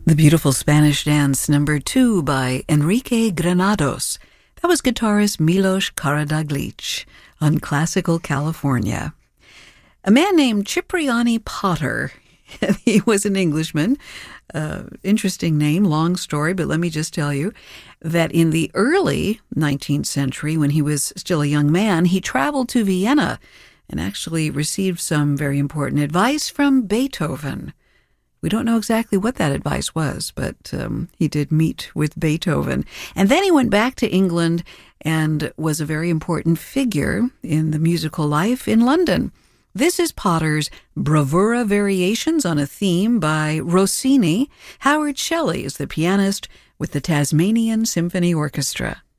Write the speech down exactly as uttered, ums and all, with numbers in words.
The beautiful Spanish dance number two by Enrique Granados. That was guitarist Milos Karadzic on Classical California. A man named Cipriani Potter, he was an Englishman. Uh, interesting name, long story, but let me just tell you that in the early nineteenth century, when he was still a young man, he traveled to Vienna and actually received some very important advice from Beethoven. We don't know exactly what that advice was, but um, he did meet with Beethoven. And then he went back to England and was a very important figure in the musical life in London. This is Potter's Bravura Variations on a Theme by Rossini. Howard Shelley is the pianist with the Tasmanian Symphony Orchestra.